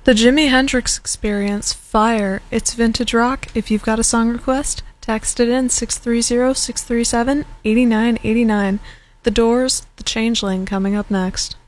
The Jimi Hendrix Experience, Fire. It's vintage rock. If you've got a song request, text it in 630-637-8989. The Doors, The Changeling coming up next.